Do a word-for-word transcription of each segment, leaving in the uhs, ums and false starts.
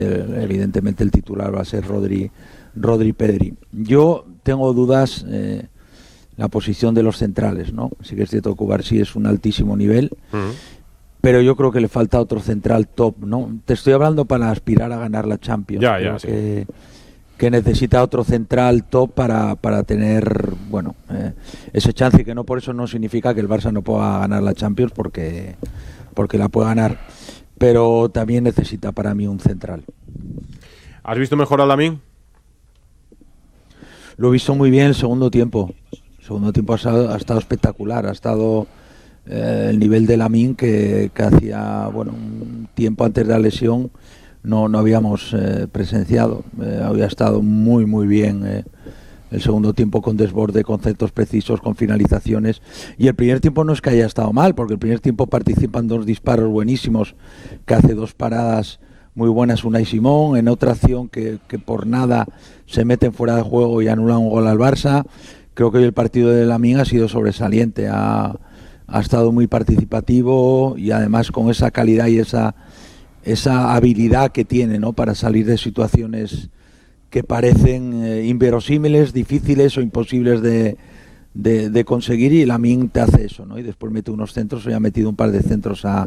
evidentemente el titular va a ser Rodri, Rodri Pedri. Yo tengo dudas eh, la posición de los centrales, ¿no? Sí que es cierto que Cubarsí es un altísimo nivel, uh-huh. pero yo creo que le falta otro central top, ¿no? Te estoy hablando para aspirar a ganar la Champions. Ya, creo ya, sí. que, que necesita otro central top para, para tener, bueno, eh, ese chance, que no por eso no significa que el Barça no pueda ganar la Champions, porque, porque la puede ganar, pero también necesita para mí un central. ¿Has visto mejor a Lamine? Lo he visto muy bien el segundo tiempo. El segundo tiempo ha estado, ha estado espectacular. Ha estado eh, el nivel de Lamine que, que hacía, bueno, un tiempo antes de la lesión no, no habíamos eh, presenciado. Eh, había estado muy, muy bien eh, el segundo tiempo, con desborde, conceptos precisos, con finalizaciones. Y el primer tiempo no es que haya estado mal, porque el primer tiempo participan dos disparos buenísimos, que hace dos paradas muy buenas Unai Simón, en otra acción que, que por nada se meten fuera de juego y anulan un gol al Barça. Creo que hoy el partido de Lamine ha sido sobresaliente, ha, ha estado muy participativo y además con esa calidad y esa, esa habilidad que tiene, ¿no?, para salir de situaciones que parecen eh, inverosímiles, difíciles o imposibles de, de, de conseguir, y Lamine te hace eso, ¿no? Y después mete unos centros, hoy ha metido un par de centros a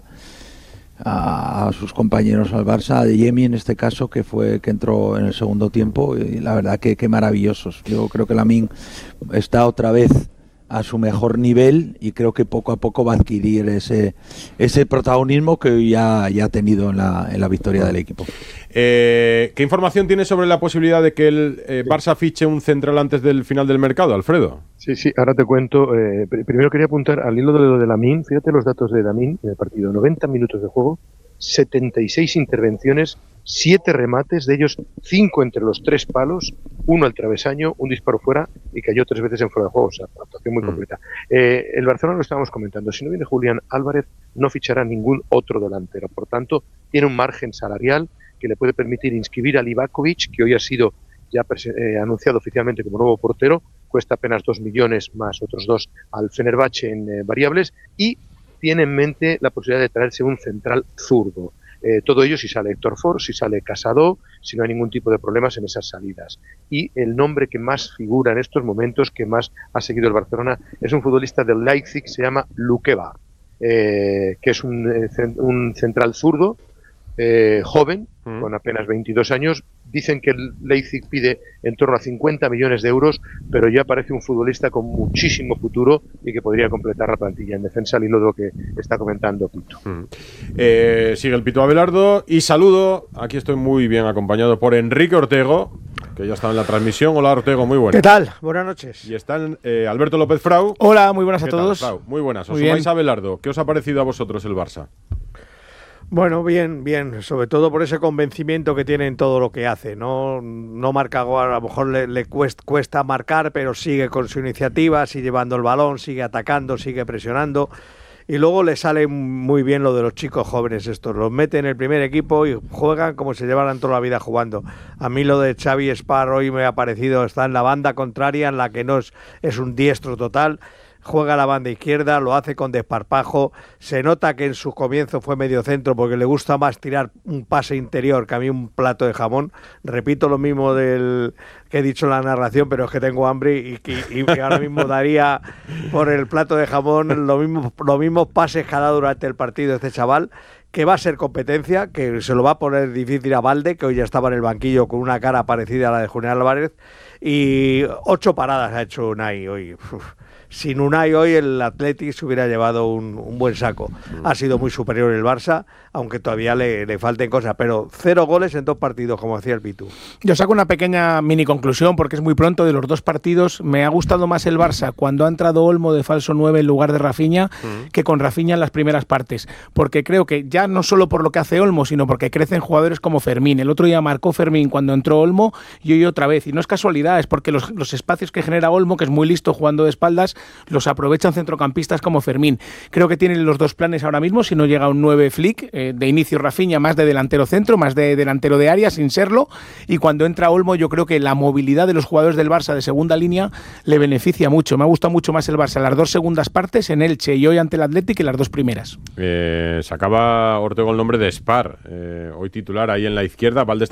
a sus compañeros al Barça, a Yemi en este caso, que fue que entró en el segundo tiempo, y la verdad que, que maravillosos. Yo creo que Lamine está otra vez a su mejor nivel y creo que poco a poco va a adquirir ese ese protagonismo que ya, ya ha tenido en la, en la victoria del equipo. Eh, ¿Qué información tienes sobre la posibilidad de que el eh, Barça fiche un central antes del final del mercado, Alfredo? Sí, sí, ahora te cuento. Eh, primero quería apuntar al hilo de lo de Lamine. Fíjate los datos de Lamine en el partido. noventa minutos de juego, setenta y seis intervenciones, siete remates, de ellos cinco entre los tres palos, uno al travesaño, un disparo fuera y cayó tres veces en fuera de juego. O sea, actuación muy mm. completa. Eh, el Barcelona, lo estábamos comentando, si no viene Julián Álvarez, no fichará ningún otro delantero. Por tanto, tiene un margen salarial que le puede permitir inscribir a Livakovic, que hoy ha sido ya eh, anunciado oficialmente como nuevo portero, cuesta apenas dos millones más otros dos al Fenerbahce en eh, variables, y tiene en mente la posibilidad de traerse un central zurdo. Eh, todo ello si sale Héctor Ford, si sale Casado, si no hay ningún tipo de problemas en esas salidas. Y el nombre que más figura en estos momentos, que más ha seguido el Barcelona, es un futbolista del Leipzig, se llama Lukeba, eh, que es un, eh, un central zurdo, eh, joven, mm. con apenas veintidós años. Dicen que el Leipzig pide en torno a cincuenta millones de euros, pero ya parece un futbolista con muchísimo futuro y que podría completar la plantilla en defensa, al hilo de lo que está comentando Pito. Mm. Eh, sigue el Pito Abelardo y saludo. Aquí estoy muy bien acompañado por Enrique Ortego, que ya está en la transmisión. Hola, Ortego, muy buenas. ¿Qué tal? Buenas noches. Y están eh, Alberto López Frau. Hola, muy buenas a ¿Qué todos. Tal, Frau? Muy buenas. Os muy sumáis a Abelardo. ¿Qué os ha parecido a vosotros el Barça? Bueno, bien, bien, sobre todo por ese convencimiento que tiene en todo lo que hace. No, no marca gol, a lo mejor le, le cuesta, cuesta marcar, pero sigue con su iniciativa, sigue llevando el balón, sigue atacando, sigue presionando. Y luego le sale muy bien lo de los chicos jóvenes estos. Los mete en el primer equipo y juegan como si llevaran toda la vida jugando. A mí lo de Xavi Espar hoy me ha parecido, está en la banda contraria, en la que no es, es un diestro total. Juega a la banda izquierda, lo hace con desparpajo, se nota que en su comienzo fue medio centro porque le gusta más tirar un pase interior que a mí un plato de jamón. Repito lo mismo del que he dicho en la narración, pero es que tengo hambre y, y, y ahora mismo daría por el plato de jamón lo mismo, los mismos pases que ha dado durante el partido este chaval, que va a ser competencia, que se lo va a poner difícil a Valde, que hoy ya estaba en el banquillo con una cara parecida a la de Julián Álvarez, y ocho paradas ha hecho Unai hoy. Uf. Sin Unai hoy el Athletic se hubiera llevado un, un buen saco. Ha sido muy superior el Barça, aunque todavía le, le falten cosas, pero cero goles en dos partidos, como hacía el Pitu. Yo saco una pequeña mini conclusión, porque es muy pronto, de los dos partidos. Me ha gustado más el Barça cuando ha entrado Olmo de falso nueve en lugar de Rafinha, uh-huh. que con Rafinha en las primeras partes, porque creo que ya no solo por lo que hace Olmo, sino porque crecen jugadores como Fermín. El otro día marcó Fermín cuando entró Olmo y hoy otra vez, y no es casualidad, es porque los, los espacios que genera Olmo, que es muy listo jugando de espaldas, los aprovechan centrocampistas como Fermín. Creo que tienen los dos planes ahora mismo, si no llega un nueve Flick, eh, de inicio Rafinha, más de delantero centro, más de delantero de área, sin serlo, y cuando entra Olmo yo creo que la movilidad de los jugadores del Barça de segunda línea le beneficia mucho. Me ha gustado mucho más el Barça las dos segundas partes en Elche y hoy ante el Athletic que las dos primeras. Eh, sacaba Ortego el nombre de Spar, eh, hoy titular ahí en la izquierda. Valde está